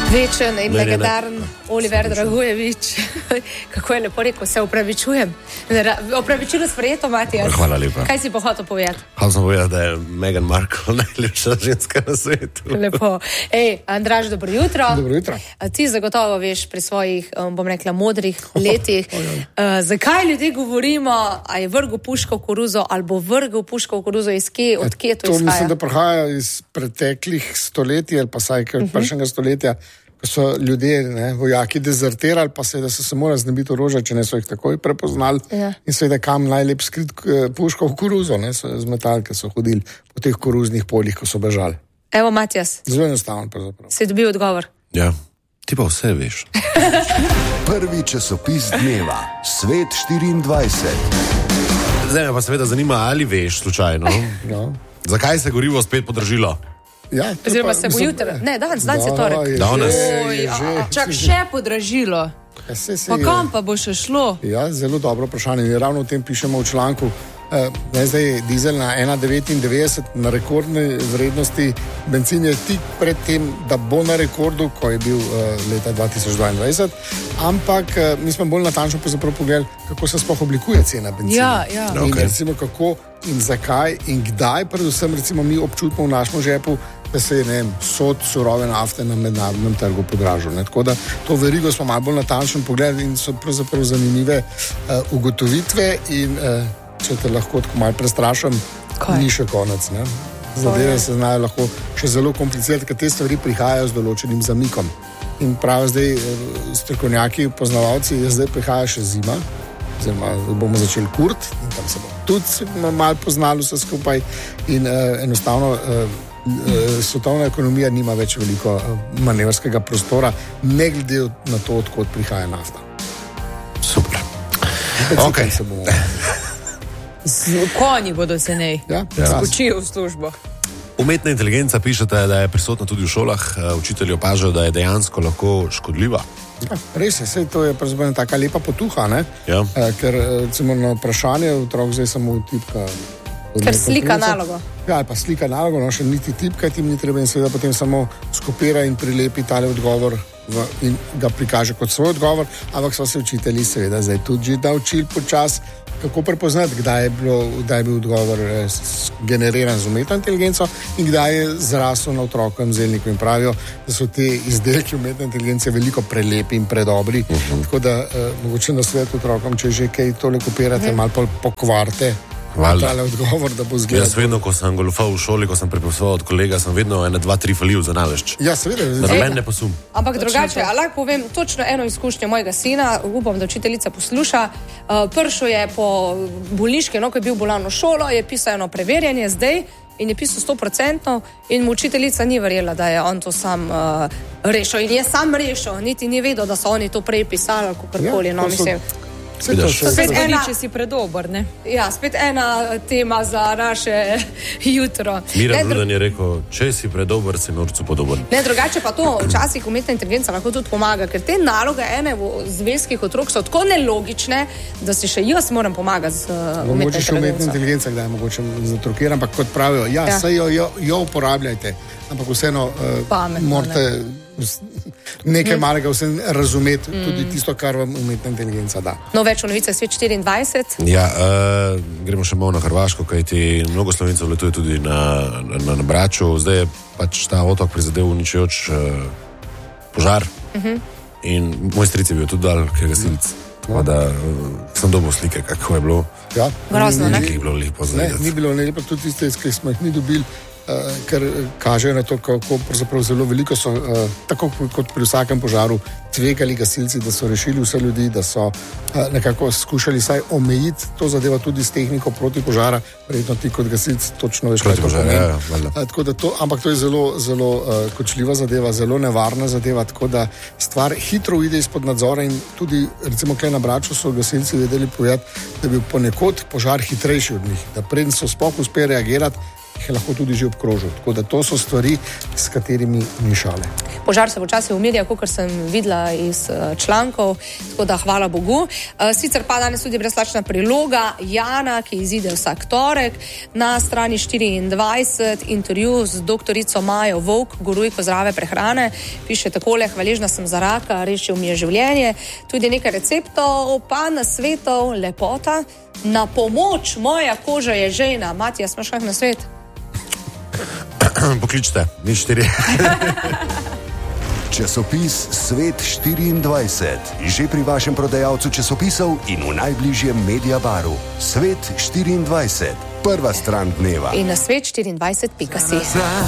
Večen in legendaren Oliver Dragojevič. Kako je lepo rekel, se opravičujem. Opravičilo sprejeto, Matijas. Hvala lepa. Kaj si pa hotel povedati? Hotel sem povedati, da je Meghan Markle najlepša ženska na svetu. Lepo. Andraž, dobro jutro. Dobro jutro. Ti zagotovo veš pri svojih, bom rekla, modrih letih, zakaj ljudje govorimo, a je vrgel puško v koruzo ali bo vrgel puško v koruzo, iz kje, od kje to izhaja? To mislim, da prihaja iz preteklih stoletij ali pa saj prejšnjega stoletja, ko so ljudje, vojaki dezertirali, pa seveda so se morali znebiti orožja, če ne so jih takoj prepoznali. Ja. In seveda kam najlep skrit puško v koruzo, z metalke so hodili po teh koruznih poljih, ko so bežali. Evo, Matijas. Zelo enostavno pravzaprav. Si dobil odgovor? Ja, ti pa vse veš. Prvi časopis dneva, Svet 24. Zdaj me pa seveda zanima, ali veš slučajno, zakaj se gorivo spet podražilo? Ja, oziroma se bo jutro. Ne, danes je torek. Danes. Čak še podražilo. Pa kam pa bo še šlo? Ja, zelo dobro vprašanje. In ravno o tem pišemo v članku. Zdaj je dizel na 1,99 na rekordne vrednosti. Benzin je tik pred tem, da bo na rekordu, ko je bil leta 2022. Ampak mi smo bolj natančno pogledali, kako se sploh oblikuje cena benzina. Ja. In recimo kako in zakaj in kdaj predvsem recimo mi občutimo v našem žepu, da se je sod surove nafte na mednarodnem trgu podražil. Tako da to verigo smo malo bolj natančno pogledali in so pravzaprav zanimive ugotovitve in če te lahko tako malo prestrašam, ni še konec. Zadeve se znajo lahko še zelo komplicirati, ker te stvari prihajajo z določenim zamikom. In prav zdaj strokovnjaki, poznavalci, zdaj prihaja še zima, oziroma bomo začeli kurt in tam se bo tudi malo poznalo vse skupaj in enostavno svetovna ekonomija nima več veliko manevrskega prostora, ne glede na to, odkot prihaja nafta. Super. Okay. Se bomo... Konji bodo cenej. Skočijo v službo. Umetna inteligenca pišete, da je prisotna tudi v šolah. Učitelji opažajo, da je dejansko lahko škodljiva. Ja, res je, sej to je pravzaprav taka lepa potuha, Ja. Ker recimo na vprašanje otrok zdaj samo tipka. Ker slika nalogo. Ja, pa slika nalogo, še niti tipka tim ni treba in seveda potem samo skopira in prilepi tale odgovor in ga prikaže kot svoj odgovor, ampak so se učitelji seveda zdaj tudi že naučili počas, kako prepoznati, kdaj je bil odgovor generiran z umetno inteligenco in kdaj je zrasel na otrokovem zelniku in pravijo, da so te izdelki umetne inteligence veliko prelepi in predobri, tako da mogoče na svet otrokom, če že kaj tole kopirate, malo pokvarite tale odgovor, da bo zgledal. Jaz vedno, ko sem goljufal v šoli, ko sem prepisoval od kolega, sem vedno 1, 2, 3 falil za navešč. Ja, seveda. Da men ne posum. Ampak drugače, lahko povem točno eno izkušnjo mojega sina, upam, da učiteljica posluša. Pršel je po bolniški, ko je bil bolan v šolo, je pisal eno preverjanje zdaj in je pisal 100% in mu učiteljica ni verjela, da je on to sam rešil. In je sam rešil, niti ni vedel, da so oni to prej pisali, kakorkoli, mislim. Spet ena, če si predober, ne? Ja, spet ena tema za naše jutro. Miran Rudan je rekel, če si predober, si norcu podoben. Ne, drugače pa to včasih umetna inteligenca lahko tudi pomaga, ker te naloge ene v zvezkih otrok so tako nelogične, da si še jaz moram pomagati z umetno inteligenco. Umetna inteligenca, kdaj je mogoče zatrokira, ampak kot pravijo, saj jo uporabljajte, ampak vseeno morate nekaj malega vsem razumeti, tudi tisto, kar vam umetna inteligenca da. No, več v novicah Svet 24. Ja, gremo še malo na Hrvaško, kajti mnogo Slovencev letuje tudi na Braču. Zdaj je pač ta otok prizadel uničujoč požar in moj stric je bil tudi dal, ki je gasilc. Tako da sem dobil slike, kako je bilo. Ja. Grozno, ne? Ni bilo lepo zvedeti. Ni bilo lepo, tudi tiste, ki smo jih ni dobili, ker kažejo na to, kako pravzaprav zelo veliko so, tako kot pri vsakem požaru, tvegali gasilci, da so rešili vse ljudi, da so nekako skušali saj omejiti to zadevo tudi s tehniko proti požara, verjetno ti kot gasilc točno veš, kaj to pomeni. Tako da ampak to je zelo, zelo kočljiva zadeva, zelo nevarna zadeva, tako da stvar hitro uide izpod nadzora in tudi recimo tukaj na Braču so gasilci vedeli povedati, da je bil ponekod požar hitrejši od njih, da preden so sploh uspeli reagirati, jih je lahko tudi že obkrožil. Tako da to so stvari, s katerimi ni šale. Požar se počasi umiri, kot sem videla iz člankov, tako da hvala Bogu. Sicer pa danes tudi brezplačna priloga Jana, ki izide vsak torek. Na strani 24 intervju z doktorico Majo Vovk, gurujko zdrave prehrane. Piše takole: hvaležna sem za raka, rešil mi je življenje. Tudi nekaj receptov, pa nasvetov, lepota. Na pomoč, moja koža je žejna. Matija, smo šli na svet? Pokličite, ni 4. Časopis Svet 24. Že pri vašem prodajalcu časopisov in v najbližjem Mediabaru. Svet 24. Prva stran dneva. In na svet24.si.